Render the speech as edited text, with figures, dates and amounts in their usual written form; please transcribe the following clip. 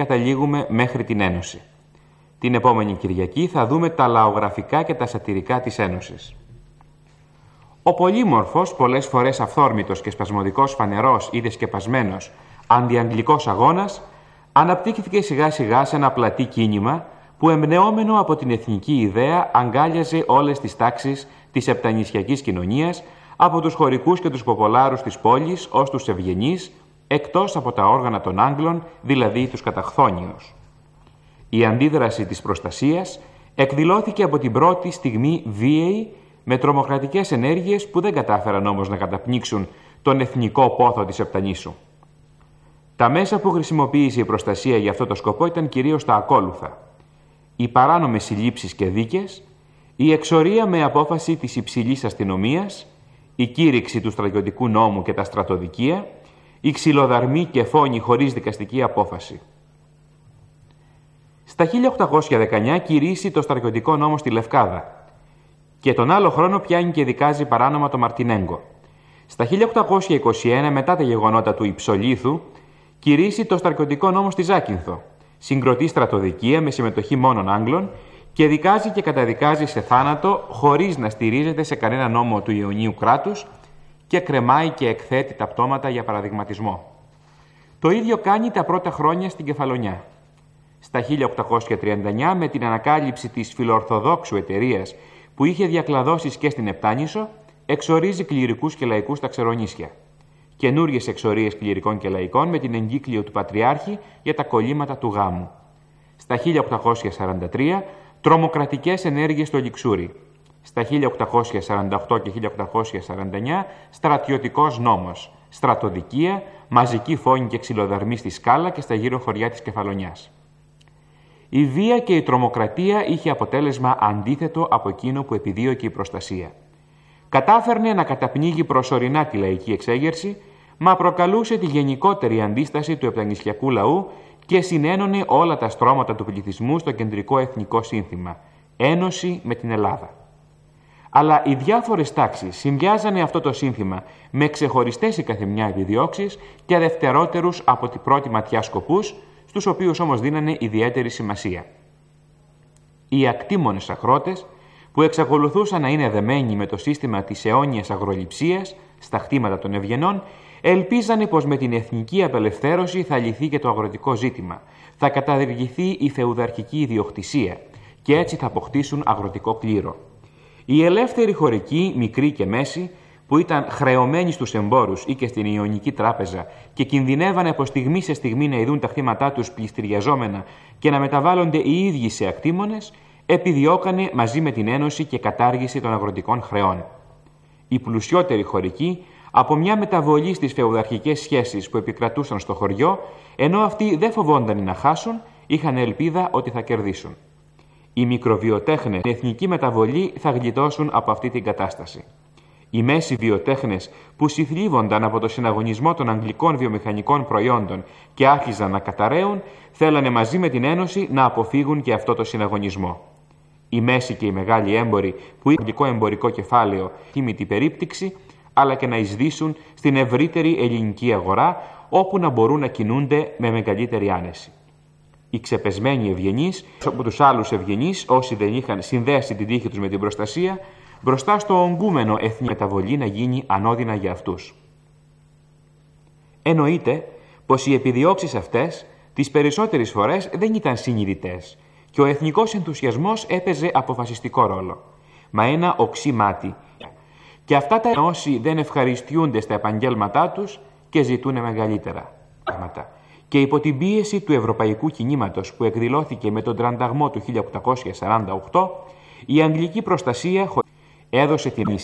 καταλήγουμε μέχρι την Ένωση. Την επόμενη Κυριακή θα δούμε τα λαογραφικά και τα σατυρικά της Ένωσης. Ο πολύμορφος, πολλές φορές αυθόρμητος και σπασμωδικός φανερός ή δεσκεπασμένος αντιαγγλικός αγώνας αναπτύχθηκε σιγά σιγά σε ένα πλατή κίνημα που εμπνεόμενο από την εθνική ιδέα αγκάλιαζε όλες τις τάξεις της επτανησιακής κοινωνίας, από τους χωρικούς και τους ποπολάρους της πόλης ως τους ευγενείς, εκτός από τα όργανα των Άγγλων, δηλαδή τους καταχθόνιους. Η αντίδραση της προστασίας εκδηλώθηκε από την πρώτη στιγμή βίαιη, με τρομοκρατικές ενέργειες που δεν κατάφεραν όμως να καταπνίξουν τον εθνικό πόθο της Επτανήσου. Τα μέσα που χρησιμοποίησε η προστασία για αυτό το σκοπό ήταν κυρίως τα ακόλουθα: οι παράνομες συλλήψεις και δίκες, η εξορία με απόφαση της υψηλής αστυνομίας, η κήρυξη του στρατιωτικού νόμου και τα στρατοδικεία, η ξυλοδαρμή και φόνοι χωρίς δικαστική απόφαση. Στα 1819 κηρύσσει το στρατιωτικό νόμο στη Λευκάδα και τον άλλο χρόνο πιάνει και δικάζει παράνομα το Μαρτινέγκο. Στα 1821, μετά τα γεγονότα του Υψολίθου, κηρύσσει το στρατιωτικό νόμο στη Ζάκυνθο, συγκροτεί στρατοδικεία με συμμετοχή μόνον Άγγλων και δικάζει και καταδικάζει σε θάνατο χωρίς να στηρίζεται σε κανένα νόμο του Ιωνίου κράτους και κρεμάει και εκθέτει τα πτώματα για παραδειγματισμό. Το ίδιο κάνει τα πρώτα χρόνια στην Κεφαλονιά. Στα 1839, με την ανακάλυψη της φιλοορθοδόξου εταιρείας που είχε διακλαδώσεις και στην Επτάνησο, εξορίζει κληρικούς και λαϊκούς στα Ξερονήσια. Καινούριες εξορίες κληρικών και λαϊκών με την εγκύκλιο του Πατριάρχη για τα κολλήματα του γάμου. Στα 1843, τρομοκρατικές ενέργειες στο Λιξούρι. Στα 1848 και 1849, στρατιωτικός νόμος, στρατοδικεία, μαζική φόνη και ξυλοδαρμή στη Σκάλα και στα γύρω χωριά της Κεφαλονιάς. Η βία και η τρομοκρατία είχε αποτέλεσμα αντίθετο από εκείνο που επιδίωκε η προστασία. Κατάφερνε να καταπνίγει προσωρινά τη λαϊκή εξέγερση, μα προκαλούσε τη γενικότερη αντίσταση του επτανησιακού λαού και συνένωνε όλα τα στρώματα του πληθυσμού στο κεντρικό εθνικό σύνθημα: Ένωση με την Ελλάδα. Αλλά οι διάφορες τάξεις συνδυάζανε αυτό το σύνθημα με ξεχωριστές η καθεμιά επιδιώξεις και αδευτερότερους από την πρώτη ματιά σκοπούς, στους οποίους όμως δίνανε ιδιαίτερη σημασία. Οι ακτήμονες αγρότες, που εξακολουθούσαν να είναι δεμένοι με το σύστημα της αιώνιας αγροληψίας στα χτήματα των ευγενών, ελπίζανε πως με την εθνική απελευθέρωση θα λυθεί και το αγροτικό ζήτημα, θα καταργηθεί η φεουδαρχική ιδιοκτησία και έτσι θα αποκτήσουν αγροτικό κλήρο. Οι ελεύθεροι χωρικοί, μικροί και μέση, που ήταν χρεωμένοι στους εμπόρους ή και στην Ιωνική Τράπεζα και κινδυνεύανε από στιγμή σε στιγμή να ειδούν τα χτήματά τους πληστηριαζόμενα και να μεταβάλλονται οι ίδιοι σε ακτήμονες, επιδιώκανε μαζί με την Ένωση και κατάργηση των αγροτικών χρεών. Οι πλουσιότεροι χωρικοί, από μια μεταβολή στις φεουδαρχικές σχέσεις που επικρατούσαν στο χωριό, ενώ αυτοί δεν φοβόνταν να χάσουν, είχαν ελπίδα ότι θα κερδίσουν. Οι μικροβιοτέχνες, η εθνική μεταβολή θα γλιτώσουν από αυτή την κατάσταση. Οι μέσοι βιοτέχνες που συθλίβονταν από το συναγωνισμό των αγγλικών βιομηχανικών προϊόντων και άρχιζαν να καταραίουν, θέλανε μαζί με την Ένωση να αποφύγουν και αυτό το συναγωνισμό. Οι μέσοι και οι μεγάλοι έμποροι που είχαν αγγλικό εμπορικό κεφάλαιο τίμητη περίπτυξη, αλλά και να εισδύσουν στην ευρύτερη ελληνική αγορά, όπου να μπορούν να κινούνται με μεγαλύτερη άνεση. Οι ξεπεσμένοι ευγενείς, από τους άλλους ευγενείς, όσοι δεν είχαν συνδέσει την τύχη τους με την προστασία, μπροστά στο ογκούμενο εθνική μεταβολή να γίνει ανώδυνα για αυτούς. Εννοείται πως οι επιδιώξεις αυτές τις περισσότερες φορές δεν ήταν συνειδητές και ο εθνικός ενθουσιασμός έπαιζε αποφασιστικό ρόλο. Μα ένα οξύ μάτι. Και αυτά τα όσοι δεν ευχαριστιούνται στα επαγγέλματά τους και ζητούν μεγαλύτερα πράγματα. Και υπό την πίεση του ευρωπαϊκού κινήματος που εκδηλώθηκε με τον τρανταγμό του 1848, η αγγλική προστασία έδωσε την